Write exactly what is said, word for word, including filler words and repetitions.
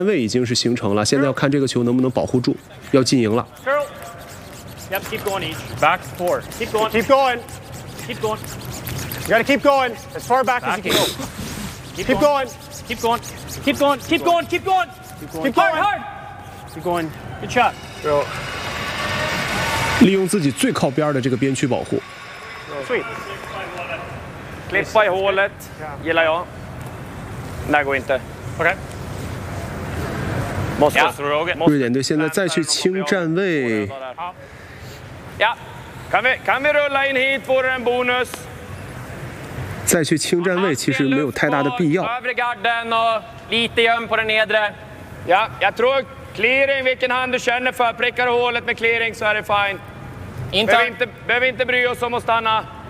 位已经是形成了，现在要看这个球能不能保护住，要进赢了。 Yep, keep going each. Back four. Keep going. Keep going. Keep going. You gotta keep going as far back, back as you can go. Keep, keep going. Keep going. Keep going. Keep going. Keep going. Keep going. Keep going. Hard, hard. Keep going. Good shot. Go. 利用自己最靠边的这个边区保护。 Sweet. Klippa i hålet, gillar jag. Nej, går inte. Okay. Måste Ja. måste. 瑞典队现在再去清站位。 Ja, kan vi kan vi rulla in hit får en bonus. 再去清站位其实没有太大的必要。 Övre garden och lite göm på den nedre. Ja, jag tror clearing, vilken hand du känner för. Prickar hålet med clearing så är det fine. Behöver inte, behöver inte bry oss om att stanna.